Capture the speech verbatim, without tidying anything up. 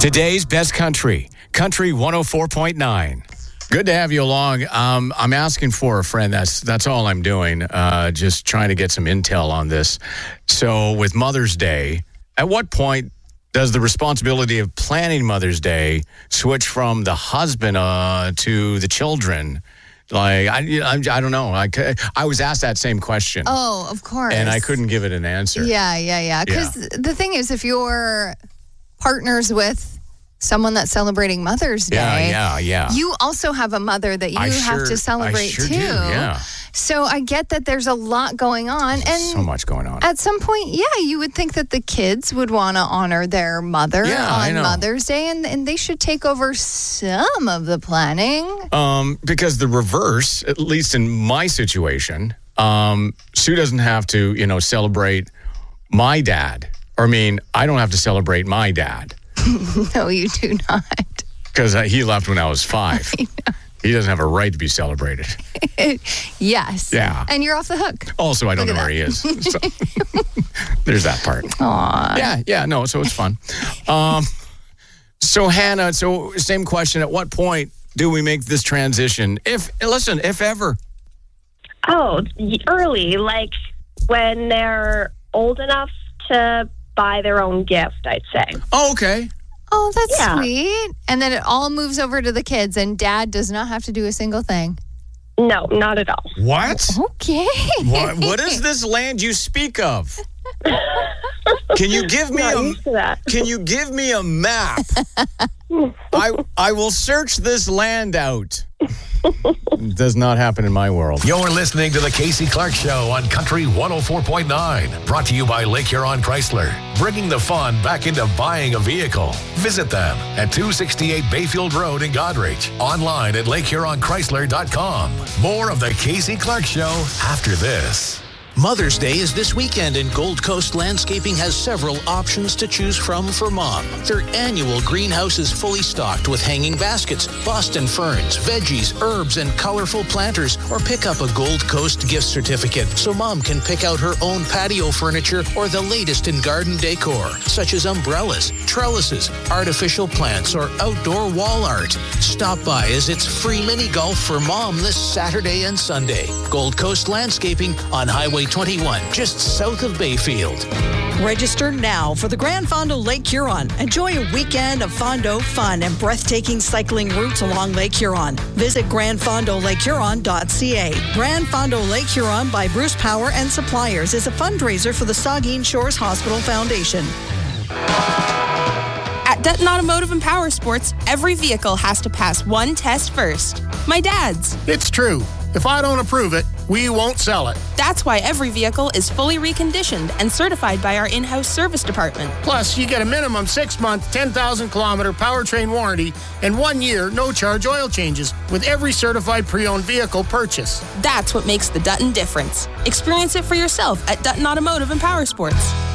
Today's best country, Country one oh four point nine. Good to have you along. Um, I'm asking for a friend. That's that's all I'm doing. Uh, just trying to get some intel on this. So with Mother's Day, at what point does the responsibility of planning Mother's Day switch from the husband uh, to the children? Like, I, I, I don't know. I, I was asked that same question. Oh, of course. And I couldn't give it an answer. Yeah, yeah, yeah. Because Yeah. the thing is, if you're partners with someone that's celebrating Mother's Day, Yeah, yeah, yeah. you also have a mother that you I have sure- to celebrate I sure too. do, yeah. So I get that there's a lot going on. And So much going on. at some point, yeah, you would think that the kids would want to honor their mother Yeah, I on know. Mother's Day, and, and they should take over some of the planning. Um, because the reverse, at least in my situation, um, Sue doesn't have to, you know, celebrate my dad. Or I mean, I don't have to celebrate my dad No, you do not. because he left when I was five. He doesn't have a right to be celebrated. Yes. Yeah. And you're off the hook. Also, I don't Look know at where he is. So, there's that part. Aw. Yeah, yeah, no, so it's fun. Um, so Hannah, so same question. At what point do we make this transition? If, listen, if ever. Oh, y- early, like when they're old enough to buy their own gift, I'd say. Oh, okay. Oh, that's Yeah. sweet. And then it all moves over to the kids, and dad does not have to do a single thing. No, not at all. What? Okay. What, what is this land you speak of? Can you give me Not a used to that. Can you give me a map? I I will search this land out. It does not happen in my world. You're listening to the Casey Clark Show on Country one oh four point nine. Brought to you by Lake Huron Chrysler. Bringing the fun back into buying a vehicle. Visit them at two sixty-eight Bayfield Road in Godrich. Online at lake huron chrysler dot com. More of the Casey Clark Show after this. Mother's Day is this weekend, and Gold Coast Landscaping has several options to choose from for mom. Their annual greenhouse is fully stocked with hanging baskets, Boston ferns, veggies, herbs, and colorful planters. Or pick up a Gold Coast gift certificate so mom can pick out her own patio furniture or the latest in garden decor, such as umbrellas, trellises, artificial plants, or outdoor wall art. Stop by as it's free mini golf for mom this Saturday and Sunday. Gold Coast Landscaping on Highway twenty-one, just south of Bayfield. Register now for the Grand Fondo Lake Huron. Enjoy a weekend of Fondo fun and breathtaking cycling routes along Lake Huron. Visit grand fondo lake huron dot c a. Grand Fondo Lake Huron by Bruce Power and Suppliers is a fundraiser for the Saugeen Shores Hospital Foundation. At Dutton Automotive and Power Sports, every vehicle has to pass one test first. My dad's. It's true. If I don't approve it, we won't sell it. That's why every vehicle is fully reconditioned and certified by our in-house service department. Plus, you get a minimum six-month, ten thousand kilometer powertrain warranty and one year no-charge oil changes with every certified pre-owned vehicle purchase. That's what makes the Dutton difference. Experience it for yourself at Dutton Automotive and Power Sports.